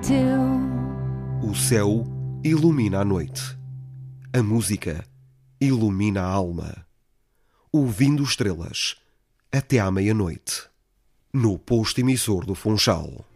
O céu ilumina a noite. A música ilumina a alma. Ouvindo estrelas até à meia-noite. No posto emissor do Funchal.